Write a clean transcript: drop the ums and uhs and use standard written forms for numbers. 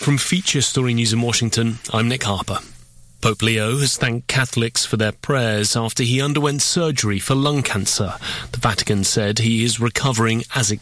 From Feature Story News in Washington, I'm Nick Harper. Pope Leo has thanked Catholics for their prayers after he underwent surgery for lung cancer. The Vatican said he is recovering as expected.